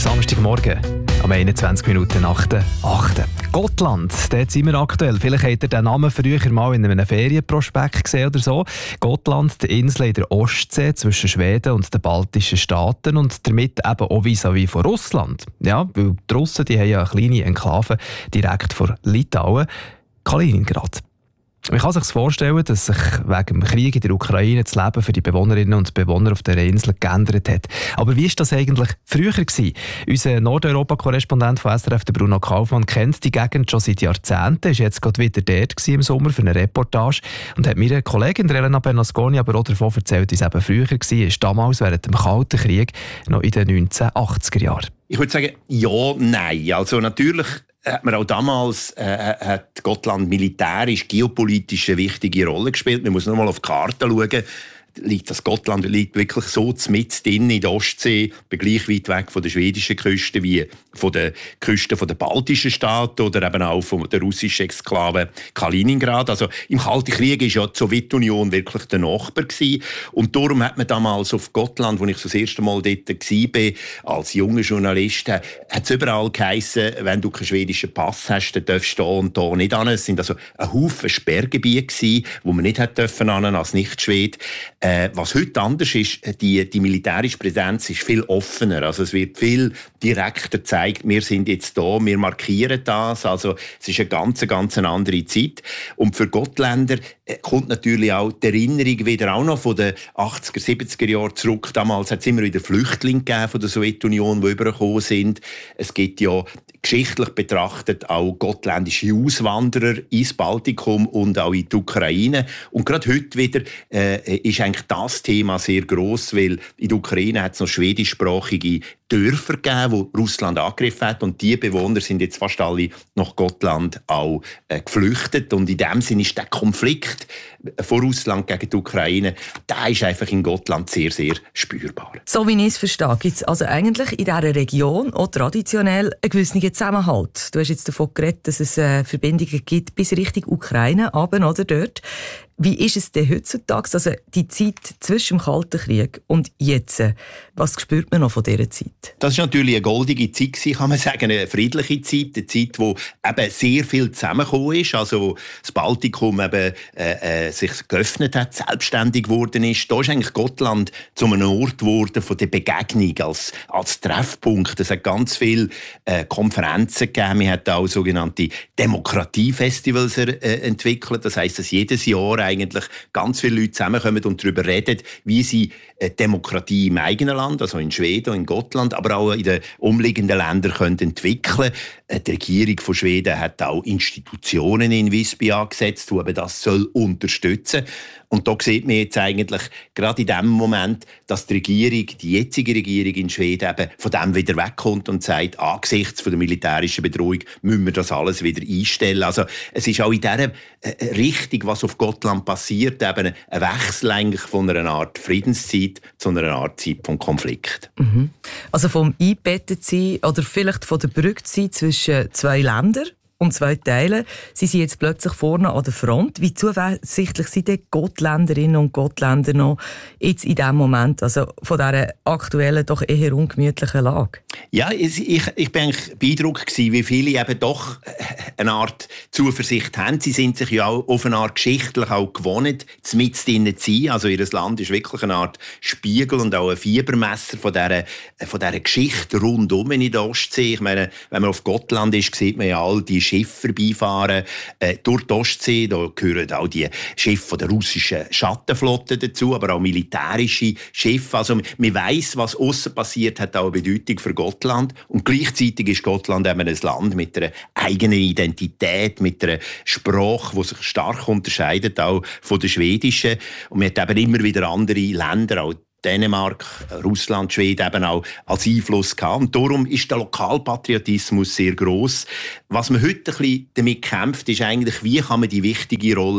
Samstagmorgen, am 21 Minuten nach der 8. Gotland, dort sind wir aktuell. Vielleicht habt ihr den Namen früher mal in einem Ferienprospekt gesehen oder so. Gotland, die Insel in der Ostsee zwischen Schweden und den baltischen Staaten und damit eben auch vis-à-vis von Russland. Ja, weil die Russen die haben ja eine kleine Enklave direkt vor Litauen, Kaliningrad. Man kann sich vorstellen, dass sich wegen dem Krieg in der Ukraine das Leben für die Bewohnerinnen und Bewohner auf der Insel geändert hat. Aber wie war das eigentlich früher gewesen? Unser Nordeuropa-Korrespondent von SRF, der Bruno Kaufmann, kennt die Gegend schon seit Jahrzehnten, ist jetzt gerade wieder dort im Sommer für eine Reportage und hat mir eine Kollegin, Elena Bernasconi, aber auch davon erzählt, wie es eben früher war, damals während dem Kalten Krieg, noch in den 1980er Jahren. Ich würde sagen, ja, nein. Also natürlich hat man auch damals hat Gotland militärisch, geopolitisch eine wichtige Rolle gespielt. Man muss nur mal auf die Karte schauen. Gotland liegt wirklich so mitten in der Ostsee, gleich weit weg von der schwedischen Küste wie von der Küste der baltischen Staaten oder eben auch von der russischen Exklave Kaliningrad. Also im Kalten Krieg war ja die Sowjetunion wirklich der Nachbar gewesen. Und darum hat man damals auf Gotland, wo ich das erste Mal dort war, als junger Journalist, hat es überall geheissen, wenn du keinen schwedischen Pass hast, dann darfst du da und da nicht hin. Es sind also ein Haufen Sperrgebiete gewesen, wo man nicht hat dürfen als Nicht-Schwede. Was heute anders ist, die militärische Präsenz ist viel offener. Also es wird viel direkter gezeigt, wir sind jetzt da, wir markieren das. Also es ist eine ganz andere Zeit. Und für Gottländer kommt natürlich auch die Erinnerung wieder auch noch von den 80er, 70er Jahren zurück. Damals hat es immer wieder Flüchtlinge gegeben von der Sowjetunion, die übergekommen sind. Es gibt ja geschichtlich betrachtet auch gottländische Auswanderer ins Baltikum und auch in die Ukraine. Und gerade heute wieder ist eigentlich das Thema sehr gross, weil in der Ukraine hat es noch schwedischsprachige Dörfer gegeben, wo Russland angegriffen hat. Und die Bewohner sind jetzt fast alle nach Gotland auch geflüchtet. Und in dem Sinne ist der Konflikt von Russland gegen die Ukraine, der ist einfach in Gotland sehr, sehr spürbar. So wie ich es verstehe, gibt es also eigentlich in dieser Region auch traditionell einen gewissen Zusammenhalt. Du hast jetzt davon geredet, dass es Verbindungen gibt bis Richtung Ukraine, aber oder dort. Wie ist es denn heutzutage, also die Zeit zwischen dem Kalten Krieg und jetzt? Was spürt man noch von dieser Zeit? Das war natürlich eine goldige Zeit, kann man sagen, eine friedliche Zeit, eine Zeit, wo eben sehr viel zusammengekommen ist, also das Baltikum eben, sich geöffnet hat, selbstständig geworden ist. Da ist eigentlich Gotland zu einem Ort geworden von der Begegnung als Treffpunkt. Es hat ganz viele Konferenzen gegeben. Man hat auch sogenannte Demokratiefestivals entwickelt. Das heisst, dass jedes Jahr eigentlich ganz viele Leute zusammenkommen und darüber reden, wie sie Demokratie im eigenen Land, also in Schweden, in Gotland, aber auch in den umliegenden Ländern können entwickeln. Die Regierung von Schweden hat auch Institutionen in Visby angesetzt, die eben das soll unterstützen. Und da sieht man jetzt eigentlich gerade in dem Moment, dass die jetzige Regierung in Schweden eben von dem wieder wegkommt und sagt, angesichts von der militärischen Bedrohung müssen wir das alles wieder einstellen. Also es ist auch in dieser Richtung, was auf Gotland passiert, eben ein Wechsel eigentlich von einer Art Friedenszeit zu einer Art Zeit von Konflikt. Mhm. Also vom Eingebettetsein oder vielleicht von der Brücke zwischen zwei Ländern und zwei Teilen. Sie sind jetzt plötzlich vorne an der Front. Wie zuversichtlich sind die Gottländerinnen und Gottländer noch jetzt in diesem Moment, also von dieser aktuellen, doch eher ungemütlichen Lage? Ja, ich bin eigentlich beeindruckt gewesen, wie viele eben doch eine Art Zuversicht haben. Sie sind sich ja auch auf eine Art geschichtlich auch gewohnt, mit drinnen zu sein. Also ihr Land ist wirklich eine Art Spiegel und auch ein Fiebermesser von dieser Geschichte rundum in der Ostsee. Ich meine, wenn man auf Gotland ist, sieht man ja all die Schiffe vorbeifahren durch die Ostsee. Da gehören auch die Schiffe der russischen Schattenflotte dazu, aber auch militärische Schiffe. Also man weiss, was aussen passiert, hat auch eine Bedeutung für Gotland. Und gleichzeitig ist Gotland eben ein Land mit einer eigenen Identität, mit einer Sprache, die sich stark unterscheidet, auch von der schwedischen. Und man hat eben immer wieder andere Länder, auch Dänemark, Russland, Schweden eben auch als Einfluss gehabt. Und darum ist der Lokalpatriotismus sehr gross. Was man heute ein bisschen damit kämpft, ist eigentlich, wie kann man die wichtige Rolle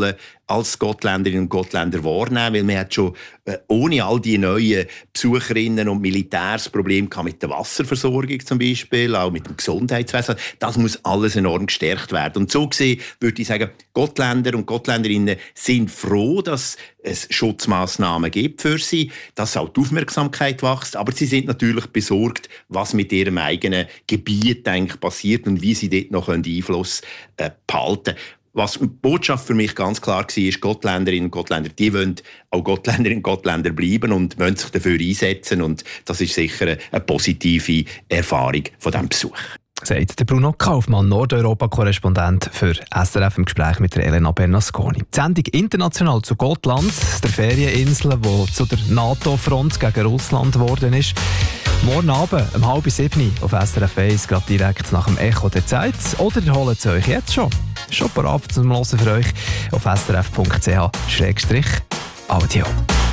als Gottländerinnen und Gottländer wahrnehmen, weil man hat schon ohne all die neuen Besucherinnen und Militärs Probleme mit der Wasserversorgung zum Beispiel, auch mit dem Gesundheitswesen. Das muss alles enorm gestärkt werden. Und so gesehen würde ich sagen, Gottländer und Gottländerinnen sind froh, dass es Schutzmaßnahmen gibt für sie, dass auch die Aufmerksamkeit wächst, aber sie sind natürlich besorgt, was mit ihrem eigenen Gebiet eigentlich passiert und wie sie dort noch Einfluss behalten können. Was die Botschaft für mich ganz klar war, ist, Gottländerinnen und Gottländer, die wollen auch Gottländerinnen und Gottländer bleiben und wollen sich dafür einsetzen. Und das ist sicher eine positive Erfahrung von diesem Besuch. Sagt der Bruno Kaufmann, Nordeuropa-Korrespondent für SRF im Gespräch mit der Elena Bernasconi. Die Sendung «International» zu Gotland, der Ferieninsel, die zu der NATO-Front gegen Russland geworden ist. Morgen Abend um 6:30 auf SRF 1, gerade direkt nach dem Echo der Zeit. Oder ihr holt es euch jetzt schon parat zum Hören für euch auf srf.ch/audio.